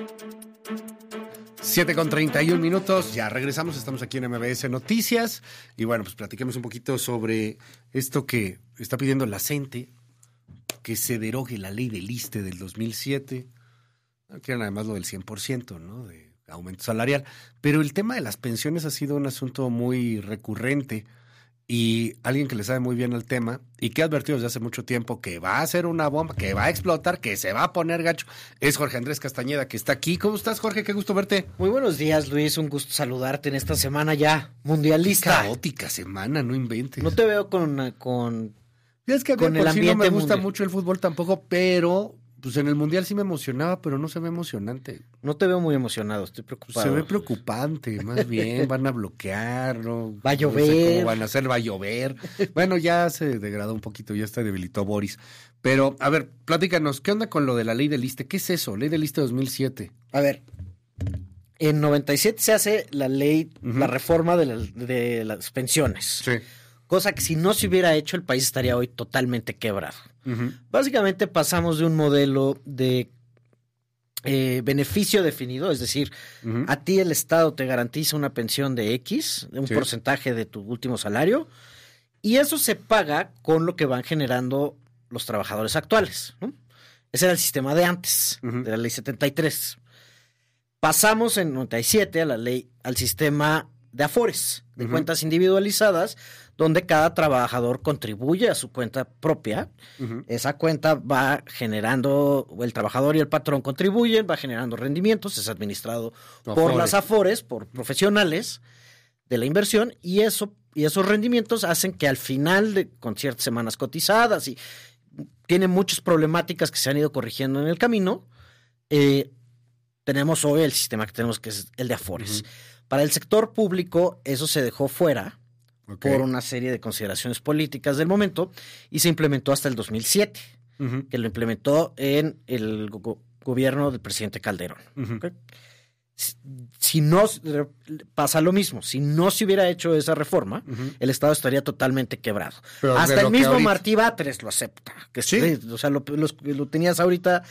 7:31, ya regresamos, estamos aquí en MBS Noticias y bueno, pues platiquemos un poquito sobre esto que está pidiendo la CENTE, que se derogue la ley del ISSSTE del 2007, quieren además lo del 100%, ¿no?, de aumento salarial, pero el tema de las pensiones ha sido un asunto muy recurrente y alguien que le sabe muy bien al tema y que ha advertido desde hace mucho tiempo que va a ser una bomba, que va a explotar, que se va a poner gacho, es Jorge Andrés Castañeda, que está aquí. ¿Cómo estás, Jorge? Qué gusto verte. Muy buenos días, Luis. Un gusto saludarte en esta semana ya mundialista. Qué caótica semana, no inventes. No te veo con es que a mí con el por sí no me ambiente gusta mundial. mucho el fútbol tampoco, pero pues en el Mundial sí me emocionaba, pero no se ve emocionante. No te veo muy emocionado, estoy preocupado. Se ve preocupante, más bien, van a bloquear, ¿no? Va a llover. No sé cómo van a hacer, va a llover. Bueno, ya se degradó un poquito, ya se debilitó Boris. Pero, a ver, platícanos, ¿qué onda con lo de la ley del ISSSTE? ¿Qué es eso? Ley del ISSSTE 2007. A ver, en 97 se hace la ley, la reforma de las pensiones. Sí. Cosa que si no se hubiera hecho, el país estaría hoy totalmente quebrado. Básicamente pasamos de un modelo de beneficio definido, es decir, a ti el Estado te garantiza una pensión de X, de un porcentaje de tu último salario, y eso se paga con lo que van generando los trabajadores actuales, ¿no? Ese era el sistema de antes, de la ley 73. Pasamos en 97 al sistema de afores, de cuentas individualizadas, donde cada trabajador contribuye a su cuenta propia. Esa cuenta va generando, el trabajador y el patrón contribuyen, va generando rendimientos, es administrado por las afores, por profesionales de la inversión, y esos rendimientos hacen que al final, con ciertas semanas cotizadas, y tiene muchas problemáticas que se han ido corrigiendo en el camino, tenemos hoy el sistema que tenemos, que es el de afores. Para el sector público, eso se dejó fuera por una serie de consideraciones políticas del momento y se implementó hasta el 2007, que lo implementó en el gobierno del presidente Calderón. ¿Okay? Si no pasa lo mismo, si no se hubiera hecho esa reforma, el Estado estaría totalmente quebrado. Pero hasta el mismo Martí Batres lo acepta. Que sí. O sea, lo tenías ahorita.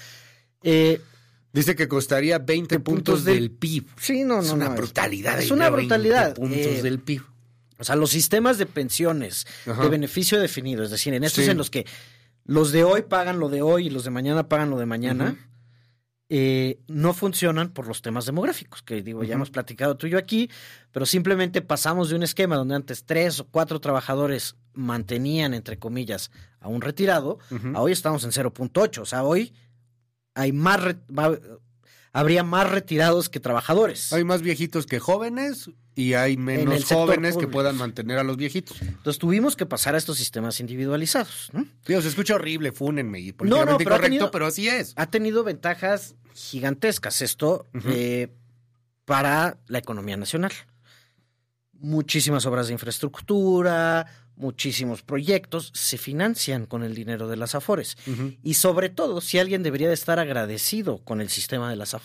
Dice que costaría 20 puntos del PIB. Sí, no. Es una brutalidad. Es una brutalidad. 20 puntos del PIB. O sea, los sistemas de pensiones de beneficio definido, es decir, en estos en los que los de hoy pagan lo de hoy y los de mañana pagan lo de mañana, no funcionan por los temas demográficos, que digo, ya hemos platicado tú y yo aquí, pero simplemente pasamos de un esquema donde antes 3 o 4 trabajadores mantenían, entre comillas, a un retirado, a hoy estamos en 0.8. O sea, hoy hay habría más retirados que trabajadores. Hay más viejitos que jóvenes y hay menos jóvenes que puedan mantener a los viejitos. Entonces tuvimos que pasar a estos sistemas individualizados, ¿no? Dios, se escucha horrible, fúnenme, y políticamente incorrecto, pero así es. Ha tenido ventajas gigantescas esto para la economía nacional. Muchísimas obras de infraestructura, muchísimos proyectos se financian con el dinero de las afores. Y sobre todo, si alguien debería de estar agradecido con el sistema de las afores,